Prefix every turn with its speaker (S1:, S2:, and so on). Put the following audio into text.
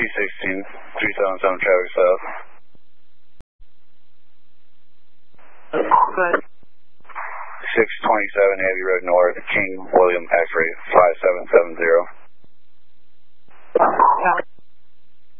S1: T16, 377 traffic south.
S2: Good.
S1: 627 Abbey Road North, King William X-ray 5770.